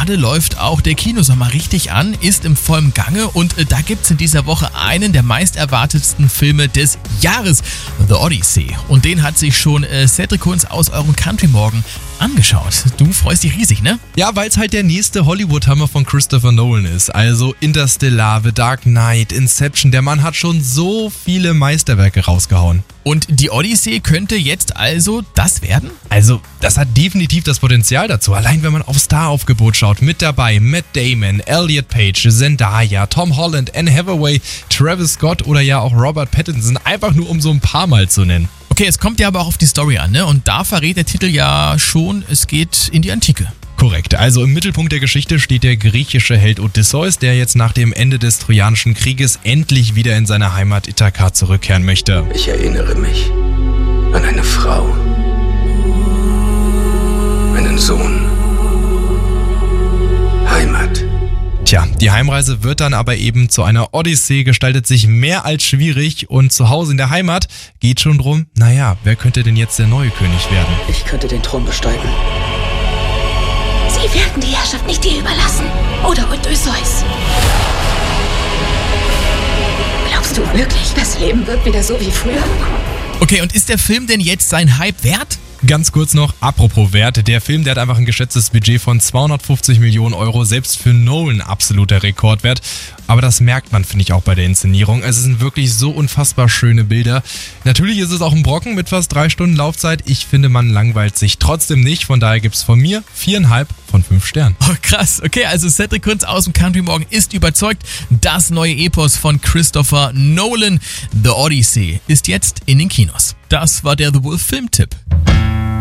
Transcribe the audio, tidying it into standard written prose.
gerade läuft auch der Kinosommer richtig an, ist im vollen Gange und da gibt's in dieser Woche einen der meisterwartetsten Filme des Jahres, The Odyssey. Und den hat sich schon Cedric Kunz aus eurem Country Morgen angeschaut. Du freust dich riesig, ne? Ja, weil es halt der nächste Hollywood-Hammer von Christopher Nolan ist. Also Interstellar, The Dark Knight, Inception. Der Mann hat schon so viele Meisterwerke rausgehauen. Und die Odyssey könnte jetzt also das werden? Also, das hat definitiv das Potenzial dazu. Allein wenn man aufs Star-Aufgebot schaut. Mit dabei Matt Damon, Elliot Page, Zendaya, Tom Holland, Anne Hathaway, Travis Scott oder ja auch Robert Pattinson. Einfach nur um so ein paar Mal zu nennen. Okay, es kommt ja aber auch auf die Story an, ne? Und da verrät der Titel ja schon, es geht in die Antike. Korrekt, also im Mittelpunkt der Geschichte steht der griechische Held Odysseus, der jetzt nach dem Ende des Trojanischen Krieges endlich wieder in seine Heimat Ithaka zurückkehren möchte. Ich erinnere mich an eine Frau, einen Sohn, Heimat. Tja, die Heimreise wird dann aber eben zu einer Odyssee, gestaltet sich mehr als schwierig und zu Hause in der Heimat geht schon drum, naja, wer könnte denn jetzt der neue König werden? Ich könnte den Thron besteigen. Sie werden die Herrschaft nicht dir überlassen. Oder Odysseus. Glaubst du wirklich, das Leben wird wieder so wie früher? Okay, und ist der Film denn jetzt sein Hype wert? Ganz kurz noch, apropos Wert, der Film, der hat einfach ein geschätztes Budget von 250 Millionen Euro, selbst für Nolan absoluter Rekordwert. Aber das merkt man, finde ich, auch bei der Inszenierung. Es sind wirklich so unfassbar schöne Bilder. Natürlich ist es auch ein Brocken mit fast 3 Stunden Laufzeit. Ich finde, man langweilt sich trotzdem nicht. Von daher gibt's von mir 4,5 von 5 Sternen. Oh, krass. Okay, also Cedric Kunz aus dem Country Morgen ist überzeugt. Das neue Epos von Christopher Nolan, The Odyssey, ist jetzt in den Kinos. Das war der The Wolf Filmtipp.